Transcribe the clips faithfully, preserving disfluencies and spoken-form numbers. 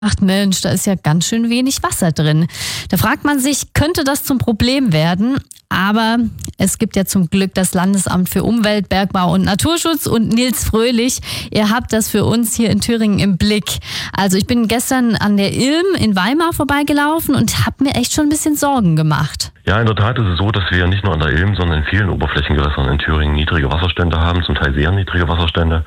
Ach Mensch, da ist ja ganz schön wenig Wasser drin. Da fragt man sich, könnte das zum Problem werden? Aber es gibt ja zum Glück das Landesamt für Umwelt, Bergbau und Naturschutz und Nils Fröhlich. Ihr habt das für uns hier in Thüringen im Blick. Also ich bin gestern an der Ilm in Weimar vorbeigelaufen und habe mir echt schon ein bisschen Sorgen gemacht. Ja, in der Tat ist es so, dass wir nicht nur an der Ilm, sondern in vielen Oberflächengewässern in Thüringen niedrige Wasserstände haben, zum Teil sehr niedrige Wasserstände.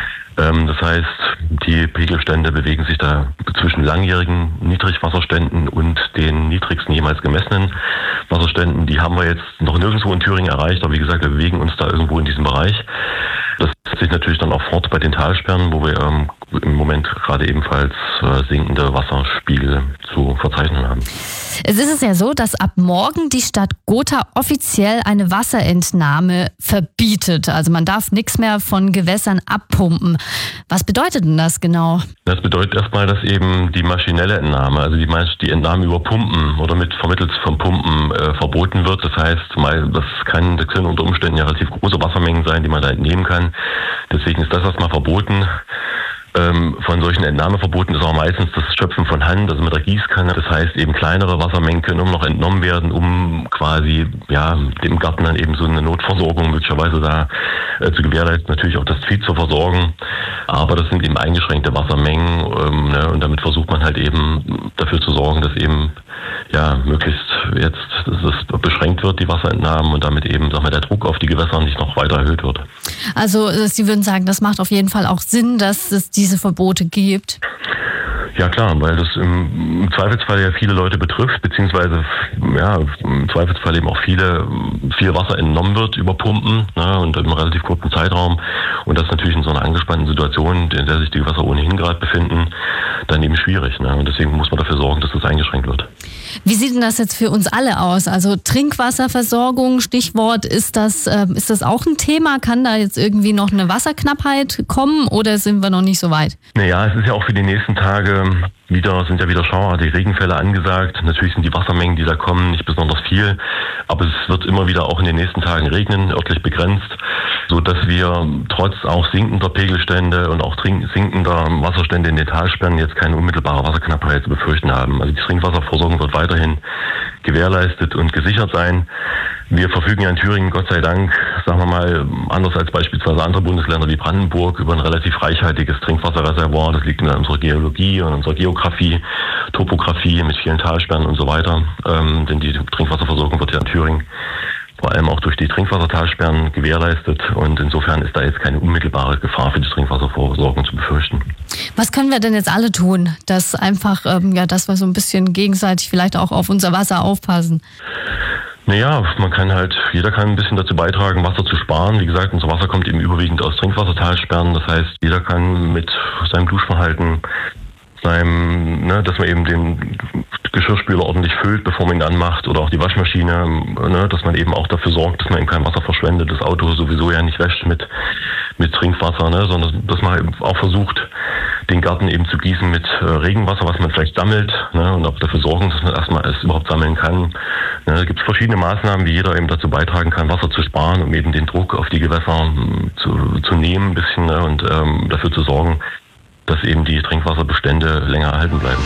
Das heißt, die Pegelstände bewegen sich da zwischen langjährigen Niedrigwasserständen und den niedrigsten jemals gemessenen Wasserständen. Die haben wir jetzt noch nirgendwo in Thüringen erreicht, aber wie gesagt, wir bewegen uns da irgendwo in diesem Bereich. Das setzt sich natürlich dann auch fort bei den Talsperren, wo wir ähm, im Moment gerade ebenfalls äh, sinkende Wasserspiegel zu verzeichnen haben. Es ist es ja so, dass ab morgen die Stadt Gotha offiziell eine Wasserentnahme verbietet. Also man darf nichts mehr von Gewässern abpumpen. Was bedeutet denn das genau? Das bedeutet erstmal, dass eben die maschinelle Entnahme, also die, die Entnahme über Pumpen oder mit vermittels von Pumpen äh, verboten wird. Das heißt, mal, das, kann, das können unter Umständen ja relativ große Wassermengen sein, die man da entnehmen kann. Deswegen ist das erstmal verboten. Ähm, von solchen Entnahmeverboten ist auch meistens das Schöpfen von Hand, also mit der Gießkanne. Das heißt, eben kleinere Wassermengen können immer noch entnommen werden, um quasi ja dem Garten dann eben so eine Notversorgung möglicherweise da äh, zu gewährleisten, natürlich auch das Vieh zu versorgen. Aber das sind eben eingeschränkte Wassermengen ähm, ne, und damit versucht man halt eben dafür zu sorgen, dass eben ja möglichst jetzt dass es beschränkt wird, die Wasserentnahmen, und damit eben sag mal, der Druck auf die Gewässer nicht noch weiter erhöht wird. Also Sie würden sagen, das macht auf jeden Fall auch Sinn, dass es diese Verbote gibt? Ja klar, weil das im, im Zweifelsfall ja viele Leute betrifft, beziehungsweise ja, im Zweifelsfall eben auch viele, viel Wasser entnommen wird über Pumpen, ne, und in einem relativ kurzen Zeitraum. Und das ist natürlich in so einer angespannten Situation, in der sich die Gewässer ohnehin gerade befinden, dann eben schwierig. Ne? Und deswegen muss man dafür sorgen, dass das eingeschränkt wird. Wie sieht denn das jetzt für uns alle aus? Also Trinkwasserversorgung, Stichwort, ist das, äh, ist das auch ein Thema? Kann da jetzt irgendwie noch eine Wasserknappheit kommen oder sind wir noch nicht so weit? Naja, es ist ja auch für die nächsten Tage wieder, sind ja wieder schauartige Regenfälle angesagt. Natürlich sind die Wassermengen, die da kommen, nicht besonders viel, aber es wird immer wieder auch in den nächsten Tagen regnen, örtlich begrenzt, so dass wir trotz auch sinkender Pegelstände und auch sinkender Wasserstände in den Talsperren jetzt keine unmittelbare Wasserknappheit zu befürchten haben. Also die Trinkwasserversorgung wird weiterhin gewährleistet und gesichert sein. Wir verfügen ja in Thüringen, Gott sei Dank, sagen wir mal, anders als beispielsweise andere Bundesländer wie Brandenburg, über ein relativ reichhaltiges Trinkwasserreservoir. Das liegt in unserer Geologie und unserer Geografie, Topografie mit vielen Talsperren und so weiter. Ähm, denn die Trinkwasserversorgung wird ja in Thüringen vor allem auch durch die Trinkwassertalsperren gewährleistet. Und insofern ist da jetzt keine unmittelbare Gefahr für die Trinkwasserversorgung zu befürchten. Was können wir denn jetzt alle tun, dass einfach, ähm, ja, dass wir so ein bisschen gegenseitig vielleicht auch auf unser Wasser aufpassen? Naja, man kann halt, jeder kann ein bisschen dazu beitragen, Wasser zu sparen. Wie gesagt, unser Wasser kommt eben überwiegend aus Trinkwassertalsperren. Das heißt, jeder kann mit seinem Duschverhalten, seinem, ne, dass man eben den Geschirrspüler ordentlich füllt, bevor man ihn anmacht, oder auch die Waschmaschine, ne, dass man eben auch dafür sorgt, dass man eben kein Wasser verschwendet, das Auto sowieso ja nicht wäscht mit, mit Trinkwasser, ne, sondern dass man eben auch versucht, den Garten eben zu gießen mit äh, Regenwasser, was man vielleicht sammelt, ne, und auch dafür sorgen, dass man erstmal es überhaupt sammeln kann. Ne, da gibt es verschiedene Maßnahmen, wie jeder eben dazu beitragen kann, Wasser zu sparen, um eben den Druck auf die Gewässer m, zu, zu nehmen ein bisschen, ne, und ähm, dafür zu sorgen, dass eben die Trinkwasserbestände länger erhalten bleiben.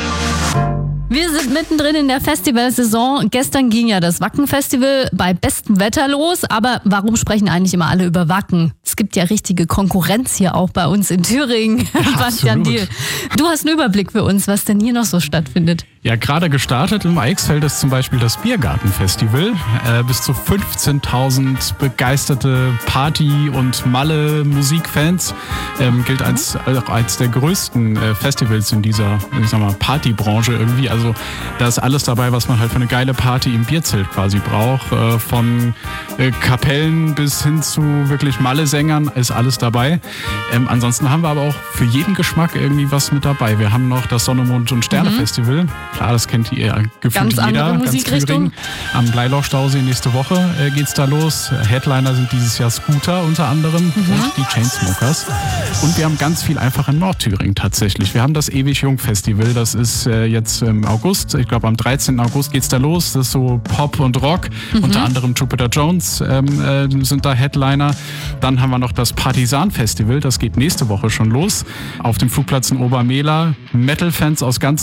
Wir sind mittendrin in der Festivalsaison. Gestern ging ja das Wacken-Festival bei bestem Wetter los. Aber warum sprechen eigentlich immer alle über Wacken? Es gibt ja richtige Konkurrenz hier auch bei uns in Thüringen. Ja, Bastian Diehl, du hast einen Überblick für uns, was denn hier noch so stattfindet. Ja, gerade gestartet im Eichsfeld ist zum Beispiel das Biergarten-Festival. Äh, bis zu fünfzehntausend begeisterte Party- und Malle-Musikfans. Ähm, gilt als, als eines der größten äh, Festivals in dieser, ich sag mal, Partybranche irgendwie. Also da ist alles dabei, was man halt für eine geile Party im Bierzelt quasi braucht. Äh, von äh, Kapellen bis hin zu wirklich Malle-Sängern ist alles dabei. Ähm, ansonsten haben wir aber auch für jeden Geschmack irgendwie was mit dabei. Wir haben noch das Sonne, Mond und Sterne-Festival. Mhm. Klar, das kennt ihr gefühlt ganz jeder. Andere Musikrichtung. Am Bleiloch-Stausee nächste Woche äh, geht's da los. Headliner sind dieses Jahr Scooter unter anderem, mhm, und die Chainsmokers. Und wir haben ganz viel einfach in Nordthüringen tatsächlich. Wir haben das Ewig Jung Festival. Das ist äh, jetzt im im August. Ich glaube, am dreizehnten August geht's da los. Das ist so Pop und Rock. Mhm. Unter anderem Jupiter Jones ähm, äh, sind da Headliner. Dann haben wir noch das Partisan-Festival. Das geht nächste Woche schon los. Auf dem Flugplatz in Obermehler. Metal-Fans aus ganz